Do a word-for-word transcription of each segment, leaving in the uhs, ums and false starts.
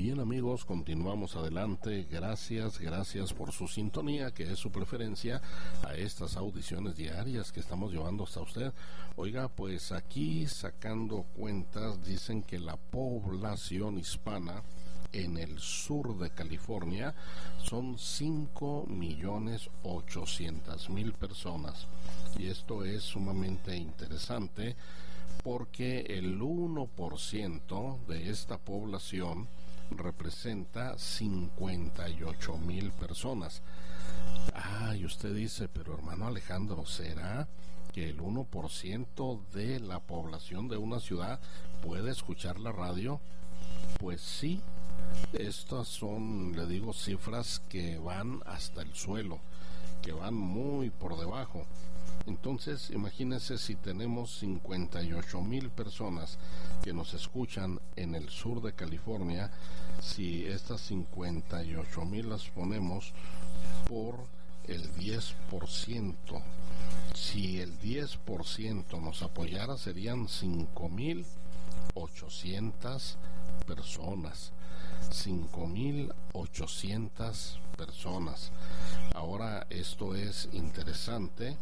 Bien, amigos, continuamos adelante. Gracias, gracias por su sintonía, que es su preferencia a estas audiciones diarias que estamos llevando hasta usted. Oiga, pues aquí sacando cuentas, dicen que la población hispana en el sur de California son cinco millones ochocientas mil personas. Y esto es sumamente interesante porque el uno por ciento de esta población representa cincuenta y ocho mil personas. Ah, y usted dice, pero hermano Alejandro, ¿será que el uno por ciento de la población de una ciudad puede escuchar la radio? Pues sí, estas son, le digo, cifras que van hasta el suelo, que van muy por debajo. Entonces, imagínense si tenemos cincuenta y ocho mil personas que nos escuchan en el sur de California, si estas cincuenta y ocho mil las ponemos por el diez por ciento, si el diez por ciento nos apoyara serían cinco mil ochocientas personas. cinco mil ochocientas personas. Ahora, esto es interesante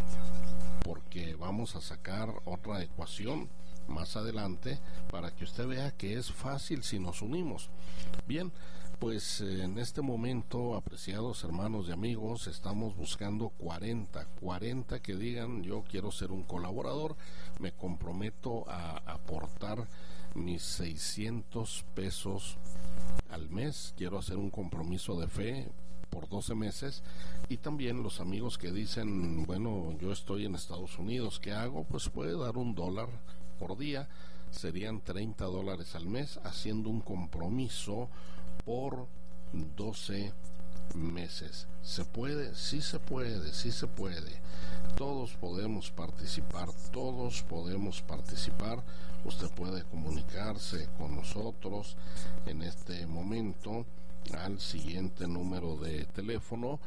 porque vamos a sacar otra ecuación más adelante para que usted vea que es fácil si nos unimos. Bien, pues en este momento, apreciados hermanos y amigos, estamos buscando cuarenta, cuarenta que digan: yo quiero ser un colaborador, me comprometo a aportar mis seiscientos pesos al mes, quiero hacer un compromiso de fe por doce meses. Y también los amigos que dicen, bueno, yo estoy en Estados Unidos, ¿qué hago? Pues puede dar un dólar por día, serían treinta dólares al mes, haciendo un compromiso por doce meses. ¿Se puede? Sí se puede, sí se puede. Todos podemos participar, todos podemos participar. Usted puede comunicarse con nosotros en este momento al siguiente número de teléfono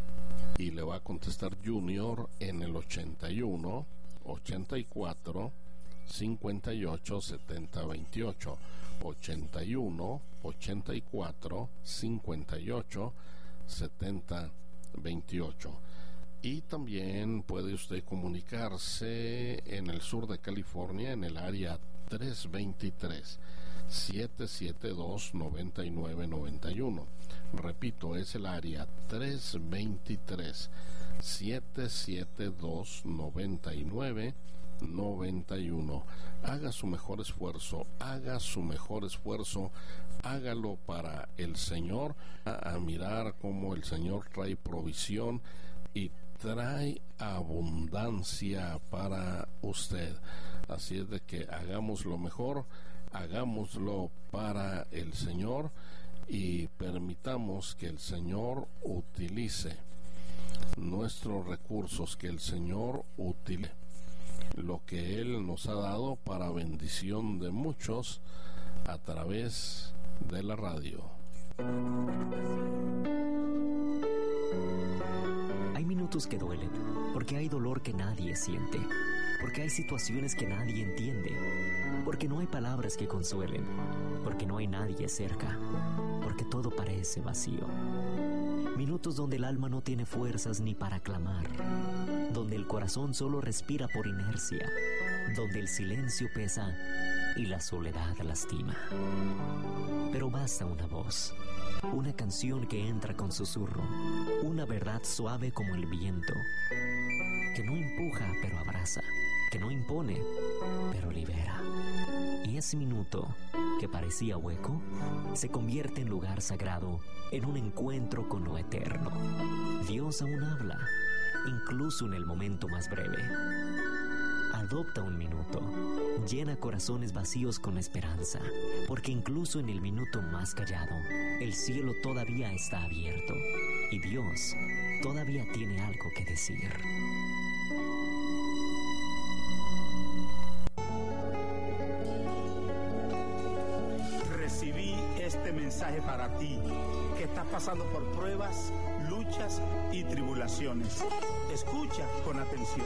y le va a contestar Junior en el ochenta y uno, ochenta y cuatro, cincuenta y ocho, setenta, veintiocho, ochenta y uno, ochenta y cuatro, cincuenta y ocho, setenta, veintiocho. Y también puede usted comunicarse en el sur de California en el área tres veintitrés, siete siete dos, nueve nueve nueve uno. Repito, es el área tres veintitrés, siete siete dos, nueve nueve nueve uno. Haga su mejor esfuerzo, haga su mejor esfuerzo, hágalo para el Señor, a, a mirar cómo el Señor trae provisión y trae abundancia para usted. Así es de que hagamos lo mejor, hagámoslo para el Señor y permitamos que el Señor utilice nuestros recursos, que el Señor utilice lo que Él nos ha dado para bendición de muchos a través de la radio. Hay minutos que duelen, porque hay dolor que nadie siente, porque hay situaciones que nadie entiende, porque no hay palabras que consuelen, porque no hay nadie cerca, porque todo parece vacío. Minutos donde el alma no tiene fuerzas ni para clamar, donde el corazón solo respira por inercia, donde el silencio pesa y la soledad lastima. Pero basta una voz, una canción que entra con susurro, una verdad suave como el viento, que no empuja pero abraza, que no impone pero libera. Y ese minuto que parecía hueco se convierte en lugar sagrado, en un encuentro con lo eterno. Dios aún habla, incluso en el momento más breve. Adopta un minuto, llena corazones vacíos con esperanza, porque incluso en el minuto más callado, el cielo todavía está abierto y Dios todavía tiene algo que decir. Recibí este mensaje para ti, que estás pasando por pruebas, luchas y tribulaciones. Escucha con atención.